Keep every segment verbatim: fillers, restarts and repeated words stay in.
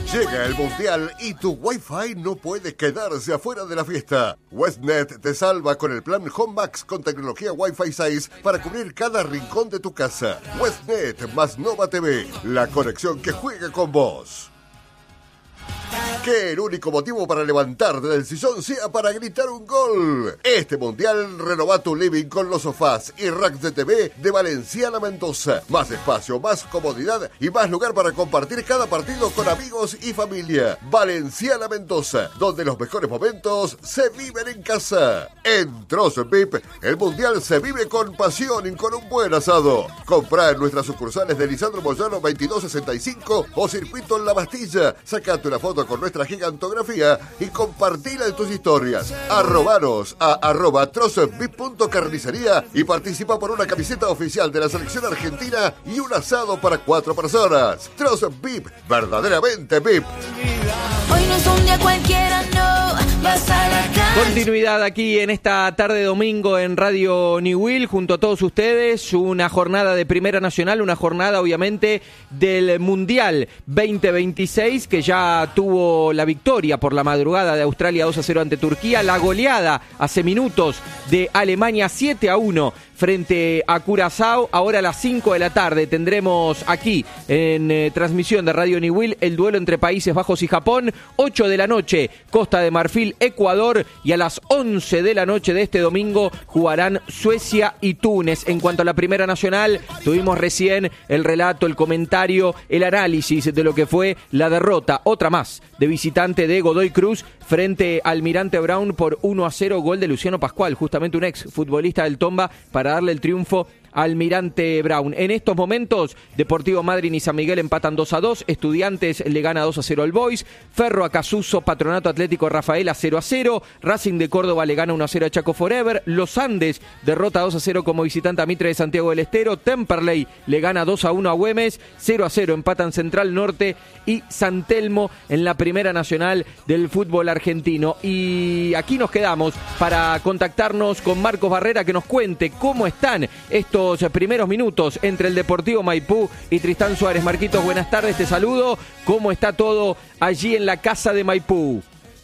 Llega el Mundial y tu Wi-Fi no puede quedarse afuera de la fiesta. Westnet te salva con el plan Home Max con tecnología Wi-Fi seis para cubrir cada rincón de tu casa. Westnet más Nova T V, la conexión que juega con vos. Que el único motivo para levantarte del sillón sea para gritar un gol. Este mundial renova tu living con los sofás y racks de T V de Valenciana Mendoza. Más espacio, más comodidad y más lugar para compartir cada partido con amigos y familia. Valenciana Mendoza, donde los mejores momentos se viven en casa. En Trozo V I P, el mundial se vive con pasión y con un buen asado. Comprá en nuestras sucursales de Lisandro Moyano veintidós sesenta y cinco o Circuito en La Bastilla. Sacate una foto con nuestra gigantografía y compartila en tus historias. Arrobanos a arroba trozovip.carnicería y participa por una camiseta oficial de la selección argentina y un asado para cuatro personas. Trozo V I P, verdaderamente V I P. Hoy no es un día cualquiera, no vas a la calle. Continuidad aquí en esta tarde domingo en Radio New Will junto a todos ustedes, una jornada de Primera Nacional, una jornada obviamente del Mundial veinte veintiséis que ya tuvo la victoria por la madrugada de Australia dos a cero ante Turquía, la goleada hace minutos de Alemania siete a uno frente a Curazao. Ahora a las cinco de la tarde tendremos aquí en eh, transmisión de Radio New Will el duelo entre Países Bajos y Japón. ocho de la noche Costa de Marfil, Ecuador, y a las once de la noche de este domingo jugarán Suecia y Túnez. En cuanto a la Primera Nacional, tuvimos recién el relato, el comentario, el análisis de lo que fue la derrota, otra más, de visitante de Godoy Cruz frente al Almirante Brown por uno a cero, gol de Luciano Pascual, justamente un ex futbolista del Tomba, para darle el triunfo al Almirante Brown. En estos momentos, Deportivo Madryn y San Miguel empatan dos a dos, Estudiantes le gana dos a cero al Boys, Ferro a Casuso, Patronato Atlético Rafaela cero a cero, Racing de Córdoba le gana uno a cero a Chaco Forever, Los Andes derrota dos a cero como visitante a Mitre de Santiago del Estero, Temperley le gana dos a uno a Güemes, cero a cero empatan Central Norte y San Telmo en la Primera Nacional del fútbol argentino. Y aquí nos quedamos para contactarnos con Marcos Barrera, que nos cuente cómo están estos primeros minutos entre el Deportivo Maipú y Tristán Suárez. Marquitos, buenas tardes, te saludo. ¿Cómo está todo allí en la casa de Maipú?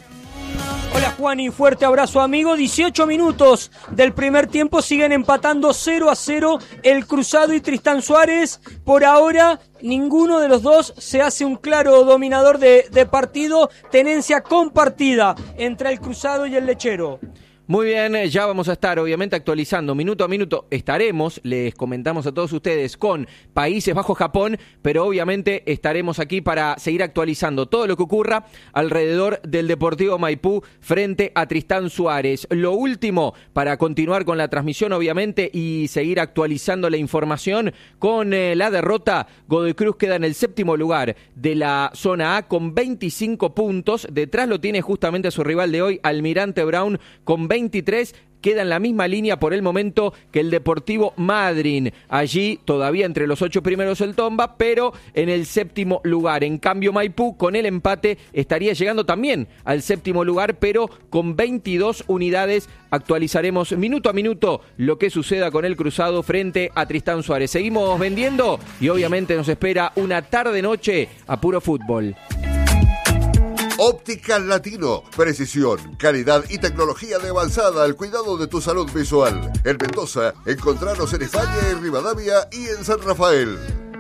Hola Juan y fuerte abrazo amigo. dieciocho minutos del primer tiempo, siguen empatando cero a cero el Cruzado y Tristán Suárez. Por ahora ninguno de los dos se hace un claro dominador de, de partido. Tenencia compartida entre el Cruzado y el Lechero. Muy bien, ya vamos a estar obviamente actualizando minuto a minuto, estaremos, les comentamos a todos ustedes, con Países Bajos Japón, pero obviamente estaremos aquí para seguir actualizando todo lo que ocurra alrededor del Deportivo Maipú frente a Tristán Suárez. Lo último, para continuar con la transmisión obviamente y seguir actualizando la información, con eh, la derrota, Godoy Cruz queda en el séptimo lugar de la zona A con veinticinco puntos, detrás lo tiene justamente a su rival de hoy, Almirante Brown, con veintitrés, queda en la misma línea por el momento que el Deportivo Madryn. Allí todavía entre los ocho primeros el Tomba, pero en el séptimo lugar. En cambio Maipú con el empate estaría llegando también al séptimo lugar, pero con veintidós unidades. Actualizaremos minuto a minuto lo que suceda con el Cruzado frente a Tristán Suárez. Seguimos vendiendo y obviamente nos espera una tarde-noche a puro fútbol. Óptica Latino, precisión, calidad y tecnología de avanzada al cuidado de tu salud visual. En Mendoza, encontranos en España, en Rivadavia y en San Rafael.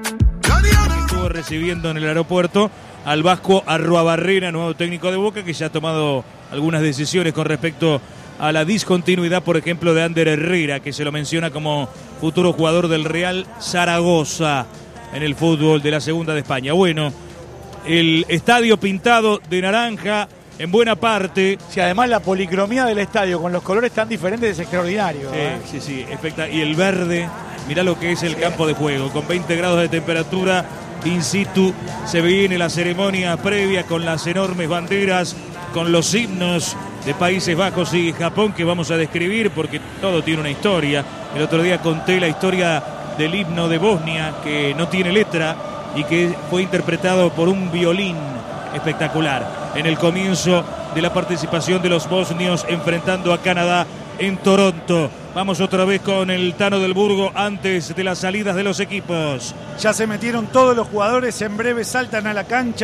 Estuvo recibiendo en el aeropuerto al Vasco Arruabarrena, nuevo técnico de Boca, que ya ha tomado algunas decisiones con respecto a la discontinuidad, por ejemplo, de Ander Herrera, que se lo menciona como futuro jugador del Real Zaragoza en el fútbol de la Segunda de España. Bueno, el estadio pintado de naranja en buena parte. Sí, además la policromía del estadio con los colores tan diferentes es extraordinario. Sí, ¿eh? sí, sí, espectacular. Y el verde, mirá lo que es el campo de juego, con veinte grados de temperatura in situ. Se viene la ceremonia previa con las enormes banderas, con los himnos de Países Bajos y Japón, que vamos a describir porque todo tiene una historia. El otro día conté la historia del himno de Bosnia, que no tiene letra y que fue interpretado por un violín espectacular en el comienzo de la participación de los bosnios enfrentando a Canadá en Toronto. Vamos otra vez con el Tano del Burgo antes de las salidas de los equipos. Ya se metieron todos los jugadores, en breve saltan a la cancha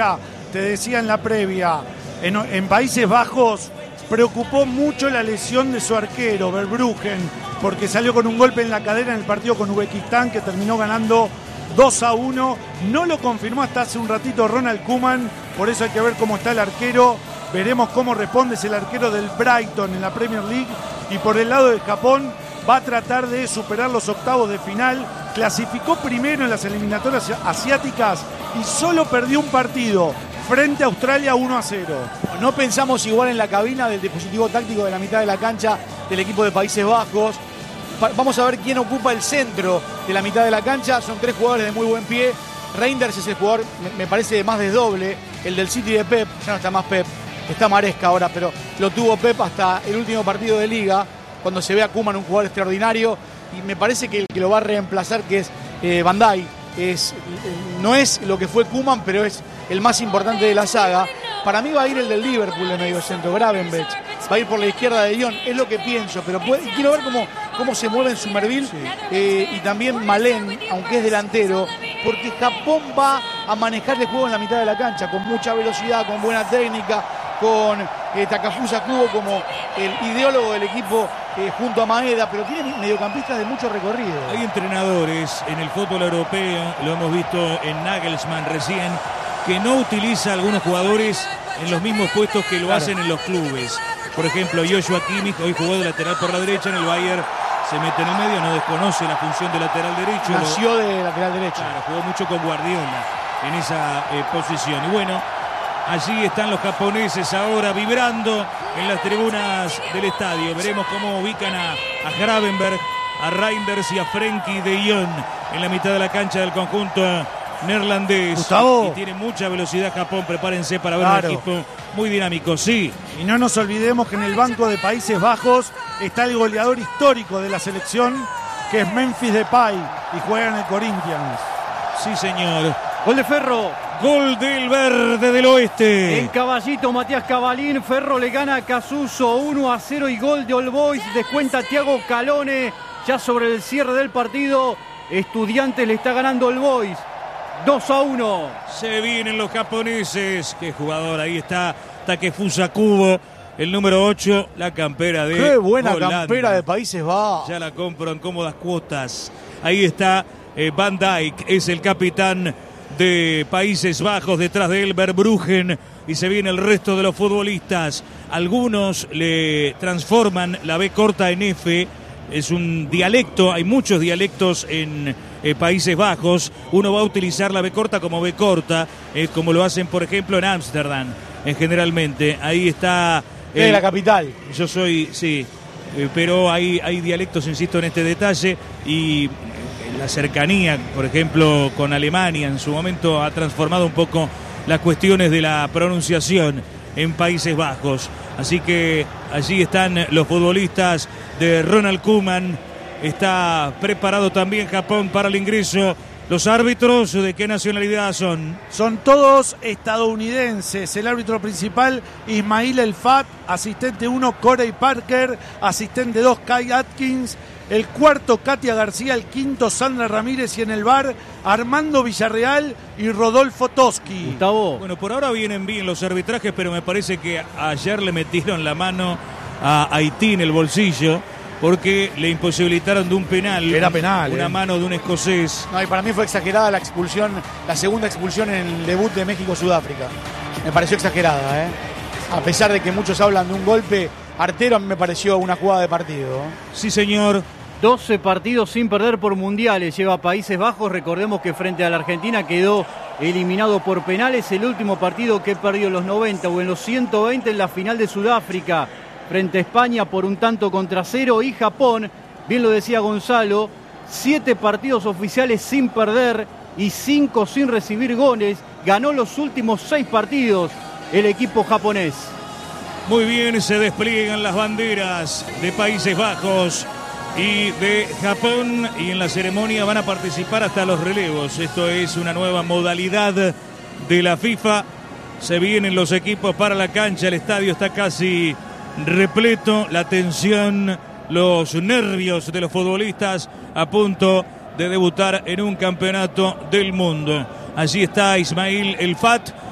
te decía en la previa, en, en Países Bajos preocupó mucho la lesión de su arquero, Verbruggen, porque salió con un golpe en la cadera en el partido con Uzbekistán, que terminó ganando dos a uno. No lo confirmó hasta hace un ratito Ronald Koeman, por eso hay que ver cómo está el arquero. Veremos cómo responde, es el arquero del Brighton en la Premier League. Y por el lado de Japón va a tratar de superar los octavos de final. Clasificó primero en las eliminatorias asiáticas y solo perdió un partido frente a Australia uno a cero. No pensamos igual en la cabina del dispositivo táctico de la mitad de la cancha del equipo de Países Bajos. Pa- vamos a ver quién ocupa el centro de la mitad de la cancha. Son tres jugadores de muy buen pie. Reinders es el jugador, me, me parece, más desdoble. El del City de Pep, ya no está más Pep, está Maresca ahora, pero lo tuvo Pep hasta el último partido de Liga, cuando se ve a Koeman, un jugador extraordinario. Y me parece que el que lo va a reemplazar, que es eh, Van Dijk, es, no es lo que fue Koeman, pero es el más importante de la saga. Para mí va a ir el del Liverpool de medio centro, Gravenberch. Va a ir por la izquierda de Dion, es lo que pienso, pero puede, quiero ver cómo, cómo se mueve en Somerville, sí. eh, y también Malen, aunque es delantero, porque Japón va a manejar el juego en la mitad de la cancha, con mucha velocidad, con buena técnica, con eh, Takafusa Kubo como el ideólogo del equipo eh, junto a Maeda, pero tiene mediocampistas de mucho recorrido. Hay entrenadores en el fútbol europeo, lo hemos visto en Nagelsmann recién, que no utiliza a algunos jugadores en los mismos puestos que lo claro. hacen en los clubes. Por ejemplo, Joshua Kimmich hoy jugó de lateral por la derecha, en el Bayern se mete en el medio, no desconoce la función de lateral derecho. Nació lo... de lateral derecho. Claro, jugó mucho con Guardiola en esa eh, posición. Y bueno, allí están los japoneses ahora vibrando en las tribunas del estadio. Veremos cómo ubican a, a Gravenberch, a Reinders y a Frenkie de Jong en la mitad de la cancha del conjunto neerlandés. Gustavo. Y tiene mucha velocidad Japón, prepárense para ver claro. un equipo muy dinámico, sí. Y no nos olvidemos que en el banco de Países Bajos está el goleador histórico de la selección, que es Memphis Depay, y juega en el Corinthians. Sí, señor. Gol de Ferro. Gol del verde del oeste. En Caballito, Matías Cabalín. Ferro le gana a Casuso uno a cero y gol de All Boys. Descuenta Thiago Calone. Ya sobre el cierre del partido, Estudiantes le está ganando All Boys dos a uno. Se vienen los japoneses. Qué jugador, ahí está Takefusa Kubo, el número ocho, la campera de Qué buena Holanda. Campera de Países Bajos. Ya la compro en cómodas cuotas. Ahí está eh, Van Dijk, es el capitán de Países Bajos, detrás de él Verbruggen, y se viene el resto de los futbolistas. Algunos le transforman la B corta en F. Es un dialecto, hay muchos dialectos en eh, Países Bajos. Uno va a utilizar la B corta como B corta, eh, como lo hacen, por ejemplo, en Ámsterdam, eh, generalmente. Ahí está... Es la capital. Yo soy, sí, eh, pero hay, hay dialectos, insisto en este detalle, y eh, la cercanía, por ejemplo, con Alemania en su momento ha transformado un poco las cuestiones de la pronunciación en Países Bajos. Así que allí están los futbolistas de Ronald Koeman. Está preparado también Japón para el ingreso. ¿Los árbitros de qué nacionalidad son? Son todos estadounidenses. El árbitro principal, Ismail El Fat. Asistente uno, Corey Parker. Asistente dos, Kai Atkins. El cuarto, Katia García. El quinto, Sandra Ramírez. Y en el bar, Armando Villarreal y Rodolfo Toski. Gustavo. Bueno, por ahora vienen bien los arbitrajes, pero me parece que ayer le metieron la mano a Haití en el bolsillo, porque le imposibilitaron de un penal. Era penal. Una eh. mano de un escocés. No, y para mí fue exagerada la expulsión, la segunda expulsión en el debut de México-Sudáfrica. Me pareció exagerada, ¿eh? A pesar de que muchos hablan de un golpe artero, a mí me pareció una jugada de partido. Sí, señor. doce partidos sin perder por mundiales lleva Países Bajos. Recordemos que frente a la Argentina quedó eliminado por penales. El último partido que perdió en los noventa o en los ciento veinte en la final de Sudáfrica frente a España por un tanto contra cero. Y Japón, bien lo decía Gonzalo, siete partidos oficiales sin perder y cinco sin recibir goles. Ganó los últimos seis partidos el equipo japonés. Muy bien, se despliegan las banderas de Países Bajos y de Japón, y en la ceremonia van a participar hasta los relevos. Esto es una nueva modalidad de la FIFA. Se vienen los equipos para la cancha, el estadio está casi repleto, la tensión, los nervios de los futbolistas a punto de debutar en un campeonato del mundo. Allí está Ismail El Fat,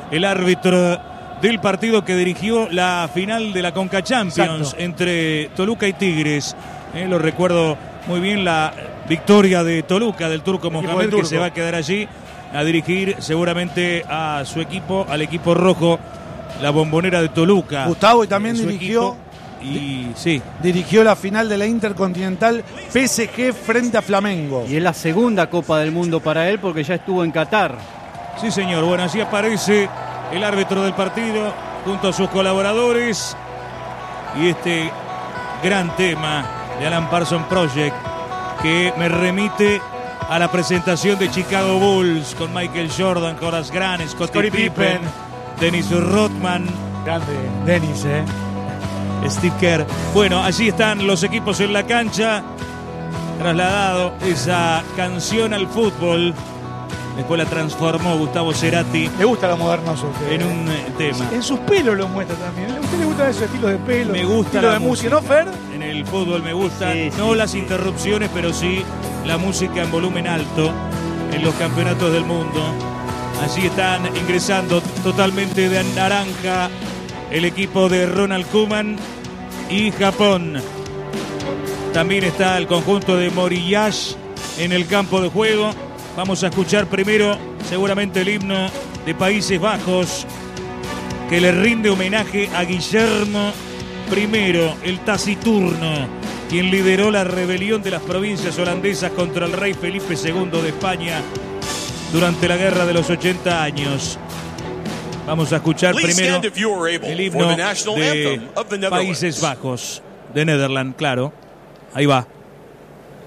el árbitro del partido que dirigió la final de la Conca Champions. Exacto. Entre Toluca y Tigres. Eh, lo recuerdo muy bien, la victoria de Toluca, del Turco Mohamed, que se va a quedar allí a dirigir seguramente a su equipo, al equipo rojo, la Bombonera de Toluca. Gustavo, y también dirigió y sí, dirigió la final de la Intercontinental P S G frente a Flamengo. Y es la segunda Copa del Mundo para él porque ya estuvo en Qatar. Sí, señor. Bueno, así aparece el árbitro del partido junto a sus colaboradores y este gran tema de Alan Parsons Project que me remite a la presentación de Chicago Bulls con Michael Jordan, Horace Grant, Scottie Pippen, Dennis Rodman. Grande, Dennis, eh. Steve Kerr. Bueno, allí están los equipos en la cancha, trasladado esa canción al fútbol. Después la transformó Gustavo Cerati. Le gusta lo modernoso. En un eh, tema. En sus pelos lo muestra también. ¿A usted le gusta esos estilos de pelo? Me gusta la de música, ¿no, Fer? En el fútbol me gusta, sí, no sí, las sí. interrupciones, pero sí la música en volumen alto en los campeonatos del mundo. Allí están ingresando totalmente de naranja el equipo de Ronald Koeman y Japón. También está el conjunto de Moriyash en el campo de juego. Vamos a escuchar primero seguramente el himno de Países Bajos que le rinde homenaje a Guillermo primero, el taciturno, quien lideró la rebelión de las provincias holandesas contra el rey Felipe segundo de España durante la guerra de los ochenta años. Vamos a escuchar primero el himno de Países Bajos, de Netherlands, claro. Ahí va.